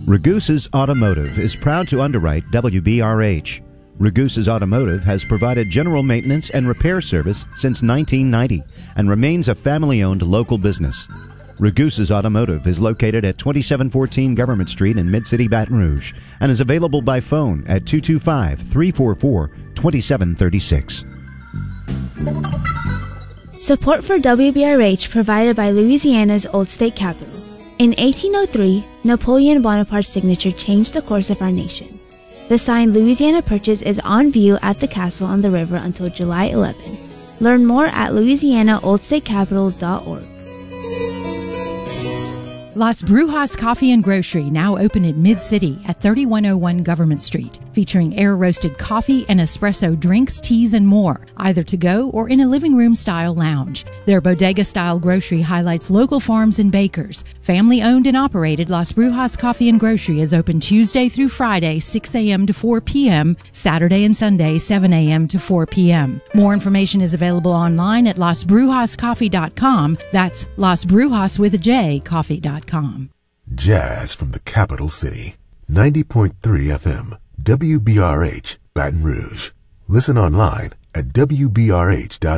Ragusa's Automotive is proud to underwrite WBRH. Ragusa's Automotive has provided general maintenance and repair service since 1990 and remains a family-owned local business. Ragusa's Automotive is located at 2714 Government Street in Mid-City, Baton Rouge, and is available by phone at 225-344-2736. Support for WBRH provided by Louisiana's Old State Capitol. In 1803, Napoleon Bonaparte's signature changed the course of our nation. The sign Louisiana Purchase is on view at the castle on the river until July 11. Learn more at louisianaoldstatecapital.org. Las Brujas Coffee and Grocery, now open in Mid-City at 3101 Government Street, featuring air-roasted coffee and espresso drinks, teas, and more, either to go or in a living room-style lounge. Their bodega-style grocery highlights local farms and bakers. Family-owned and operated, Las Brujas Coffee and Grocery is open Tuesday through Friday, 6 a.m. to 4 p.m., Saturday and Sunday, 7 a.m. to 4 p.m. More information is available online at losbrujascoffee.com. That's Las Brujas with a J, coffee.com. Jazz from the capital city. 90.3 FM. WBRH, Baton Rouge. Listen online at WBRH.org.